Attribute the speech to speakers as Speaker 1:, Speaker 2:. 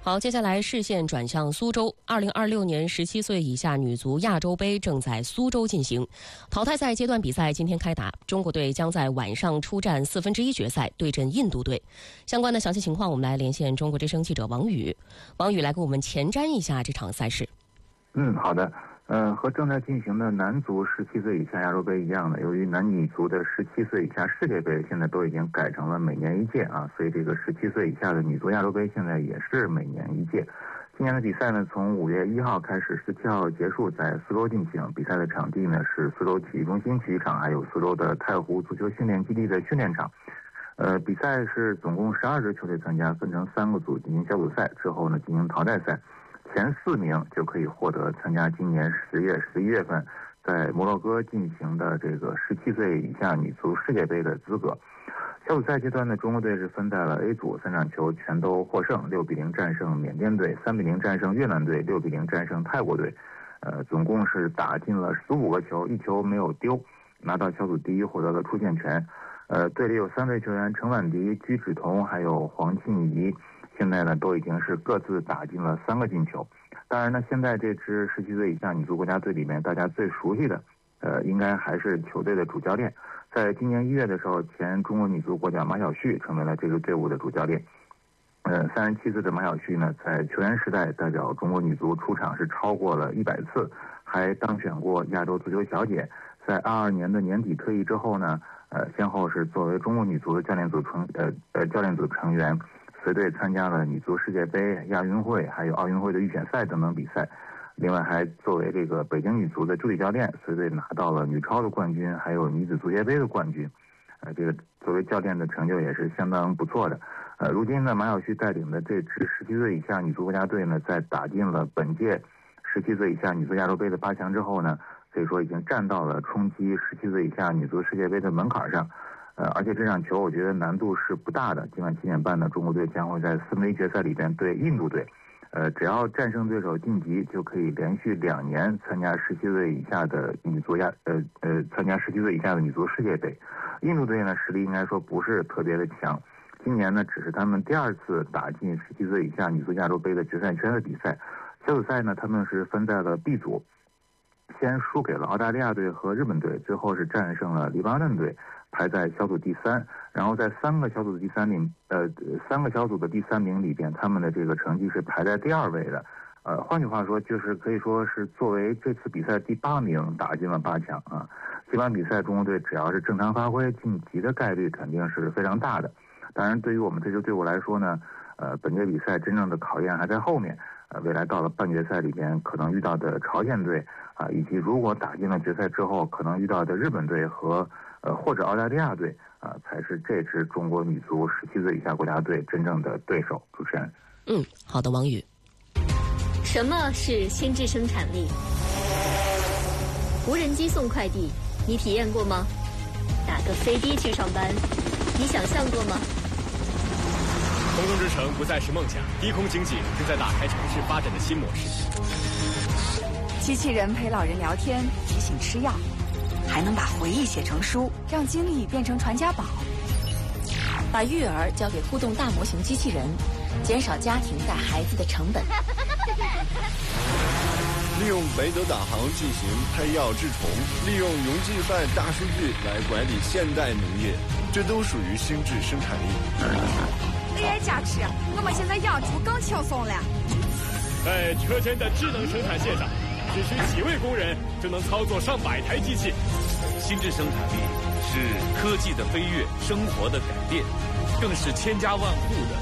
Speaker 1: 好，接下来视线转向苏州。2026年17岁以下女足亚洲杯正在苏州进行，淘汰赛阶段比赛今天开打，中国队将在晚上出战1/4决赛，对阵印度队。相关的详细情况，我们来连线中国之声记者王宇。王宇来给我们前瞻一下这场赛事。
Speaker 2: 好的。和正在进行的男足17岁以下亚洲杯一样的，由于男女足的17岁以下世界杯现在都已经改成了每年一届啊，所以这个17岁以下的女足亚洲杯现在也是每年一届。今年的比赛呢，从5月1号开始，17号结束，在苏州进行。比赛的场地呢是苏州体育中心体育场，还有苏州的太湖足球训练基地的训练场。比赛是总共12支球队参加，分成3个组进行小组赛，之后呢进行淘汰赛。前4名就可以获得参加今年10月、11月份在摩洛哥进行的这个17岁以下女足世界杯的资格。小组赛阶段呢，中国队是分在了 A 组，3场球全都获胜，6比0战胜缅甸队，3比0战胜越南队，6比0战胜泰国队。总共是打进了15个球，1球没有丢，拿到小组第一，获得了出线权。队里有3位球员，陈婉迪、居止彤还有黄庆怡。现在呢，都已经是各自打进了3个进球。当然呢，现在这支17岁以下女足国家队里面，大家最熟悉的，应该还是球队的主教练。在今年1月的时候，前中国女足国脚马晓旭成为了这个队伍的主教练。37岁的马晓旭呢，在球员时代代表中国女足出场是超过了100次，还当选过亚洲足球小姐。在22年的年底退役之后呢，先后是作为中国女足的教练组成员。随队参加了女足世界杯、亚运会，还有奥运会的预选赛等等比赛。另外还作为这个北京女足的助理教练，随队拿到了女超的冠军，还有女子足协杯的冠军。这个作为教练的成就也是相当不错的。如今呢，马晓旭带领的这支17岁以下女足国家队呢，在打进了本届17岁以下女足亚洲杯的8强之后呢，可以说已经站到了冲击17岁以下女足世界杯的门槛上。而且这场球我觉得难度是不大的。今晚7点半呢，中国队将会在4分之1决赛里边对印度队，只要战胜对手晋级，就可以连续2年参加17岁以下的女足参加17岁以下的女足世界杯。印度队呢实力应该说不是特别的强，今年呢只是他们第2次打进17岁以下女足亚洲杯的决赛圈的比赛。小组赛呢，他们是分在了 B 组，先输给了澳大利亚队和日本队，最后是战胜了黎巴嫩队，排在小组第3。然后在3个小组的第3名里边，他们的这个成绩是排在第2位的。换句话说，就是可以说是作为这次比赛第8名打进了8强啊。这场比赛中国队只要是正常发挥，晋级的概率肯定是非常大的。当然，对于我们这支队伍来说呢，本届比赛真正的考验还在后面。未来到了半决赛里边可能遇到的朝鲜队啊，以及如果打进了决赛之后可能遇到的日本队和或者澳大利亚队啊，才是这支中国女足17岁以下国家队真正的对手。主持人，
Speaker 1: 好的，王宇。
Speaker 3: 什么是心智生产力？无人机送快递，你体验过吗？打个飞的去上班，你想象过吗？
Speaker 4: 空中之城不再是梦想，低空经济正在打开城市发展的新模式。
Speaker 5: 机器人陪老人聊天，提醒吃药，还能把回忆写成书，让经历变成传家宝。
Speaker 6: 把育儿交给互动大模型机器人，减少家庭带孩子的成本。
Speaker 7: 利用北斗导航进行配药治虫，利用云计算大数据来管理现代农业，这都属于心智生产力。
Speaker 5: AI 加持，我们现在养猪更轻松了。
Speaker 4: 在车间的智能生产线上，只需几位工人就能操作上百台机器。
Speaker 8: 心智生产力是科技的飞跃，生活的改变，更是千家万户的